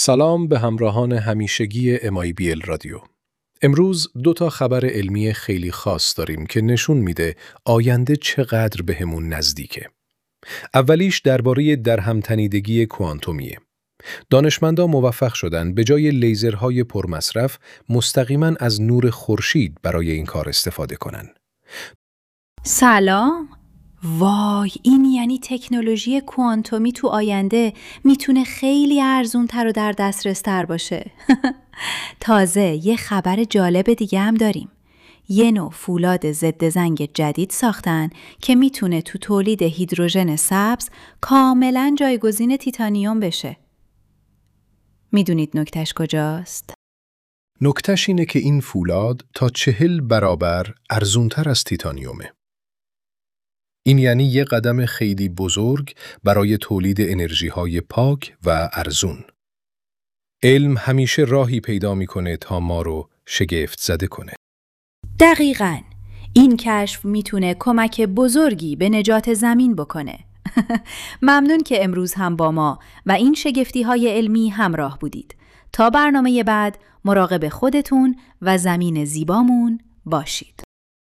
سلام به همراهان همیشگی MIBL رادیو. امروز 2 خبر علمی خیلی خاص داریم که نشون میده آینده چقدر بهمون نزدیکه. اولیش درباره درهم‌تنیدگی کوانتومیه. دانشمندان موفق شدن به جای لیزرهای پرمصرف مستقیما از نور خورشید برای این کار استفاده کنن. سلام. وای، این یعنی تکنولوژی کوانتومی تو آینده میتونه خیلی ارزون‌تر و در دسترس‌تر باشه. تازه یه خبر جالب دیگه هم داریم. یه نوع فولاد ضد زنگ جدید ساختن که میتونه تو تولید هیدروژن سبز کاملاً جایگزین تیتانیوم بشه. میدونید نکتهش کجاست؟ نکتهش اینه که این فولاد تا 40 برابر ارزونتر از تیتانیومه. این یعنی یه قدم خیلی بزرگ برای تولید انرژی‌های پاک و ارزون. علم همیشه راهی پیدا می‌کنه تا ما رو شگفت زده کنه. دقیقاً. این کشف میتونه کمک بزرگی به نجات زمین بکنه. ممنون که امروز هم با ما و این شگفتی‌های علمی همراه بودید. تا برنامه بعد مراقب خودتون و زمین زیبامون باشید.